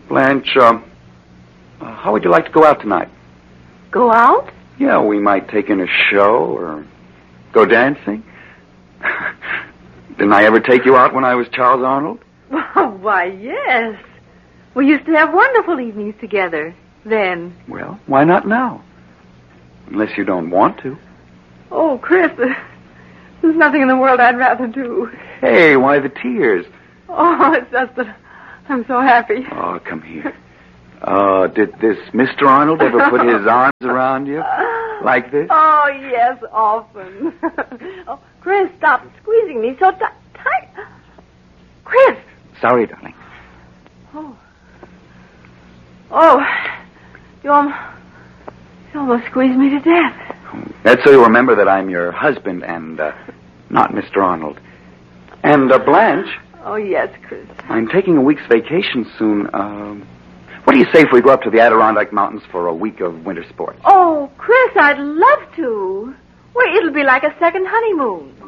Blanche, how would you like to go out tonight? Go out? Yeah, we might take in a show or go dancing. Didn't I ever take you out when I was Charles Arnold? Why, yes. We used to have wonderful evenings together then. Well, why not now? Unless you don't want to. Oh, Chris, there's nothing in the world I'd rather do. Hey, why the tears? Oh, it's just that I'm so happy. Oh, come here. Did this Mr. Arnold ever put his arms around you? Like this? Oh, yes, often. Oh, Chris, stop squeezing me so tight. Chris! Sorry, darling. Oh, you almost squeezed me to death. That's so you remember that I'm your husband and not Mr. Arnold. And Blanche. Oh, yes, Chris. I'm taking a week's vacation soon. What do you say if we go up to the Adirondack Mountains for a week of winter sports? Oh, Chris, I'd love to. Well, it'll be like a second honeymoon.